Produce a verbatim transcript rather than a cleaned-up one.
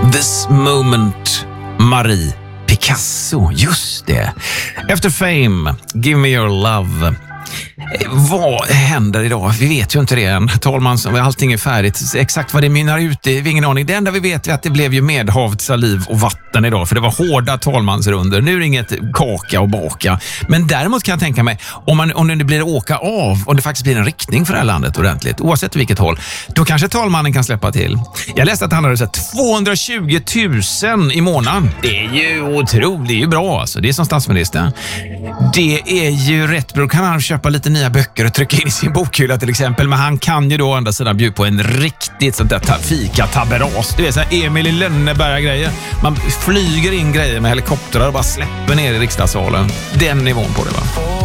This Moment, Marie Picasso, just det. Efter Fame, Give Me Your Love. Vad händer idag? Vi vet ju inte det än. Talman, allting är färdigt. Exakt vad det mynnar ut i, vi har ingen aning. Det enda vi vet är att det blev ju medhavd saliv och vatten idag. För det var hårda talmansrunder. Nu är det inget kaka och baka. Men däremot kan jag tänka mig, om, man, om det blir åka av, om det faktiskt blir en riktning för det här landet ordentligt, oavsett vilket håll, då kanske talmannen kan släppa till. Jag läste att han hade sett tvåhundratjugo tusen i månaden. Det är ju otroligt, det är ju bra alltså. Det är som statsminister. Det är ju rätt bra. Kan han köpa lite nya böcker och trycka in i sin bokhylla till exempel. Men han kan ju då å andra sidan bjuda på en riktigt sånt där ta- fika-taberas. Du vet, så här Emil i Lönneberga-grejer. Man flyger in grejer med helikoptrar och bara släpper ner i riksdagssalen. Den nivån på det, va?